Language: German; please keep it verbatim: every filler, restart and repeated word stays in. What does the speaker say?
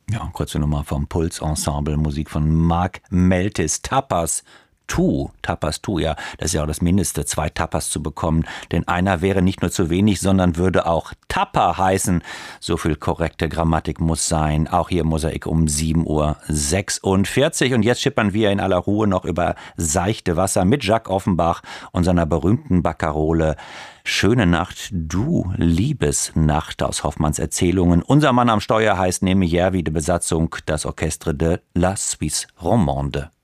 Ja, kurze Nummer vom Puls-Ensemble, Musik von Marc Meltis. Tapas Tu, Tapas Tu, ja, das ist ja auch das Mindeste, zwei Tapas zu bekommen, denn einer wäre nicht nur zu wenig, sondern würde auch Tapa heißen. So viel korrekte Grammatik muss sein, auch hier im Mosaik um sieben Uhr sechsundvierzig. Und jetzt schippern wir in aller Ruhe noch über seichte Wasser mit Jacques Offenbach und seiner berühmten Barkarole Schöne Nacht, du Liebesnacht aus Hoffmanns Erzählungen. Unser Mann am Steuer heißt neben Järvi die Besatzung das Orchestre de la Suisse Romande.